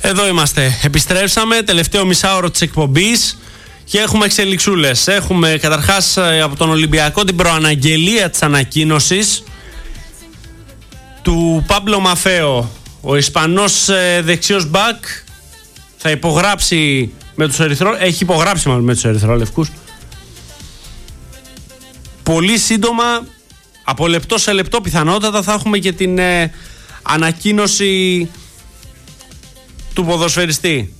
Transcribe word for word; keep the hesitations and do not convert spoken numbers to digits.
Εδώ είμαστε. Επιστρέψαμε, τελευταίο μισάωρο της εκπομπής και έχουμε εξελιξούλες. Έχουμε καταρχάς από τον Ολυμπιακό την προαναγγελία της ανακοίνωσης του Πάμπλο Μαφέο. Ο Ισπανός δεξιός μπακ θα υπογράψει με τους ερυθρό... έχει υπογράψει μάλλον με τους ερυθρόλευκους. Πολύ σύντομα, από λεπτό σε λεπτό πιθανότατα, θα έχουμε και την ε, ανακοίνωση του ποδοσφαιριστή.